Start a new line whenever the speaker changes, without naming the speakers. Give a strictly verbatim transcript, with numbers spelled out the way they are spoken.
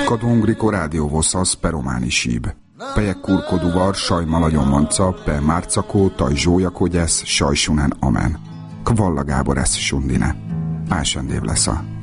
Kadhongriko rádióvoszaz pe románi síb. Pejek kurkoduvar, sajma nagyon manca, pe márcakó, taj zsója kogyesz, sajsunen amen. Kvalla Gábor esz sundine. Ásendév lesza.